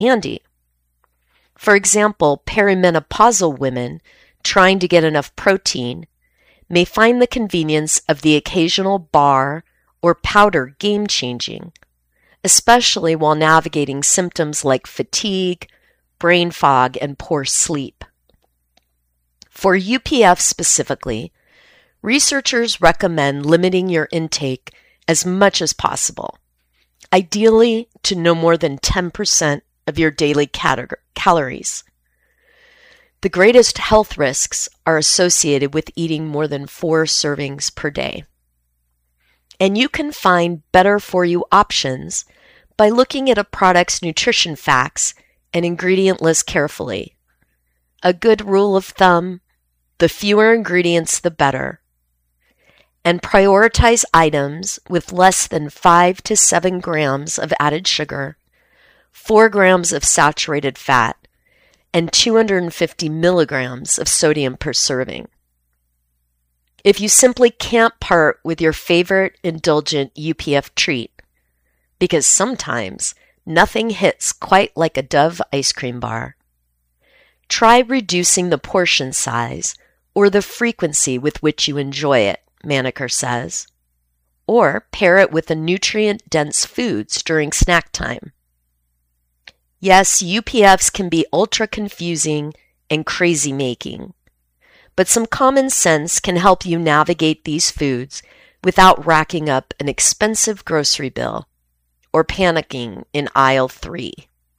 handy. For example, perimenopausal women trying to get enough protein may find the convenience of the occasional bar or powder game-changing, especially while navigating symptoms like fatigue, brain fog, and poor sleep. For UPF specifically, researchers recommend limiting your intake as much as possible, ideally to no more than 10% of your daily calories. The greatest health risks are associated with eating more than 4 servings per day. And you can find better for you options by looking at a product's nutrition facts and ingredient list carefully. A good rule of thumb: the fewer ingredients, the better. And prioritize items with less than 5 to 7 grams of added sugar, 4 grams of saturated fat, and 250 milligrams of sodium per serving. If you simply can't part with your favorite indulgent UPF treat, because sometimes nothing hits quite like a Dove ice cream bar, try reducing the portion size or the frequency with which you enjoy it, Maneker says, or pair it with the nutrient-dense foods during snack time. Yes, UPFs can be ultra confusing and crazy-making, but some common sense can help you navigate these foods without racking up an expensive grocery bill or panicking in aisle 3.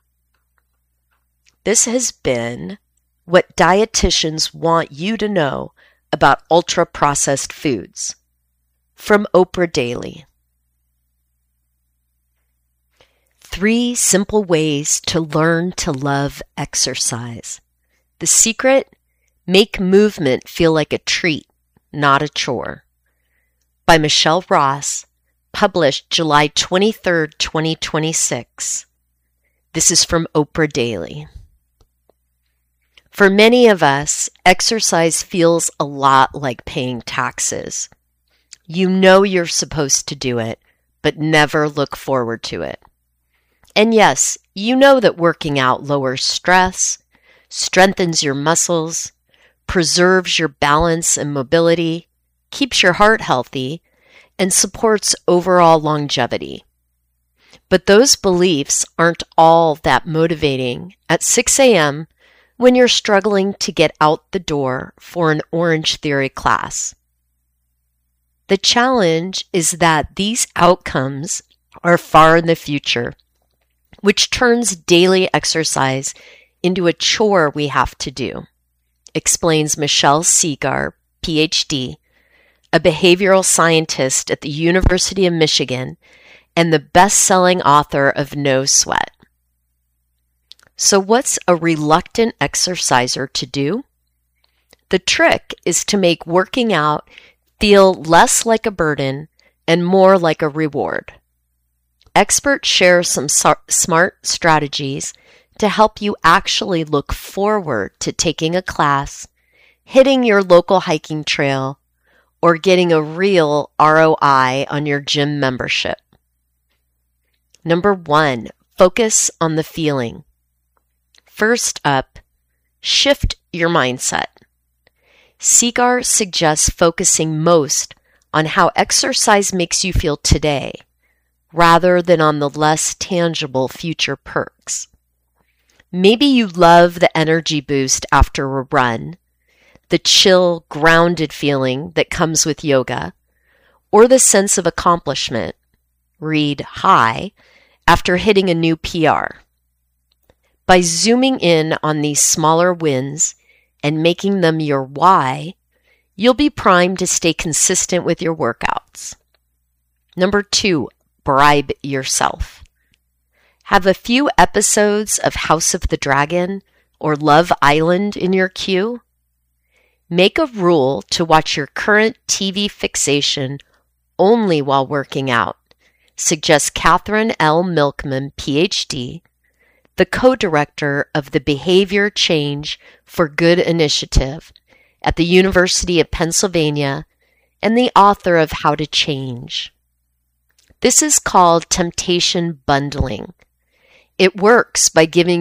This has been what dietitians want you to know about ultra-processed foods from Oprah Daily. 3 simple ways to learn to love exercise. The secret: make movement feel like a treat, not a chore. By Michelle Ross, published July 23, 2026. This is from Oprah Daily. For many of us, exercise feels a lot like paying taxes. You know you're supposed to do it, but never look forward to it. And yes, you know that working out lowers stress, strengthens your muscles, preserves your balance and mobility, keeps your heart healthy, and supports overall longevity. But those beliefs aren't all that motivating at 6 a.m. when you're struggling to get out the door for an Orange Theory class. The challenge is that these outcomes are far in the future, which turns daily exercise into a chore we have to do, explains Michelle Segar, PhD, a behavioral scientist at the University of Michigan and the best-selling author of No Sweat. So what's a reluctant exerciser to do? The trick is to make working out feel less like a burden and more like a reward. Experts share some smart strategies to help you actually look forward to taking a class, hitting your local hiking trail, or getting a real ROI on your gym membership. Number 1, focus on the feeling. First up, shift your mindset. Segar suggests focusing most on how exercise makes you feel today, rather than on the less tangible future perks. Maybe you love the energy boost after a run, the chill, grounded feeling that comes with yoga, or the sense of accomplishment, read high, after hitting a new PR. By zooming in on these smaller wins and making them your why, you'll be primed to stay consistent with your workouts. Number 2, bribe yourself. Have a few episodes of House of the Dragon or Love Island in your queue? Make a rule to watch your current TV fixation only while working out, suggests Catherine L. Milkman, PhD, the co-director of the Behavior Change for Good initiative at the University of Pennsylvania and the author of How to Change. This is called temptation bundling. It works by giving